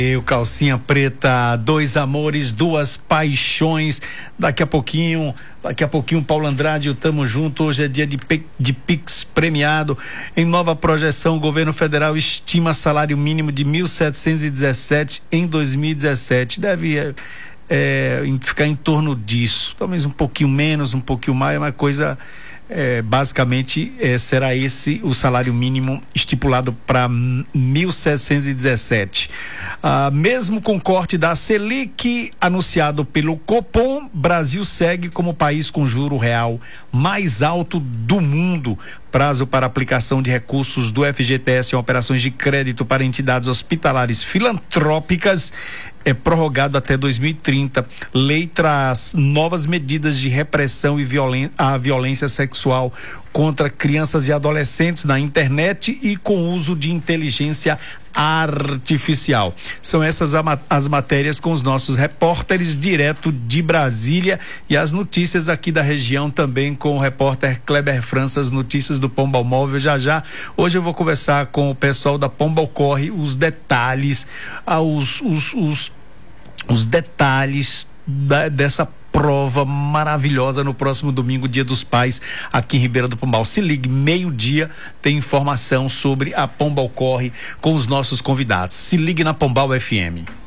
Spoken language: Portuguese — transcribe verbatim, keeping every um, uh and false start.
O Calcinha Preta, dois amores, duas paixões. Daqui a pouquinho, daqui a pouquinho, Paulo Andrade, o Tamo Junto. Hoje é dia de, de Pix premiado. Em nova projeção, o governo federal estima salário mínimo de mil setecentos e dezessete em dois mil e dezessete. Deve é, ficar em torno disso. Talvez um pouquinho menos, um pouquinho mais, uma coisa. É, basicamente é, será esse o salário mínimo estipulado para mil setecentos e dezessete. Ah, mesmo com corte da Selic anunciado pelo Copom, Brasil segue como país com juro real mais alto do mundo. Prazo para aplicação de recursos do F G T S em operações de crédito para entidades hospitalares filantrópicas é prorrogado até dois mil e trinta. Lei traz novas medidas de repressão e violen- à violência sexual contra crianças e adolescentes na internet e com uso de inteligência artificial. São essas as matérias com os nossos repórteres direto de Brasília e as notícias aqui da região também com o repórter Kleber França, as notícias do Pombal Móvel. Já já, hoje eu vou conversar com o pessoal da Pombal Corre, os detalhes, ah, os, os, os, os detalhes da, dessa prova maravilhosa no próximo domingo, Dia dos Pais, aqui em Ribeira do Pombal. Se ligue, meio-dia tem informação sobre a Pombal Corre com os nossos convidados. Se ligue na Pombal F M.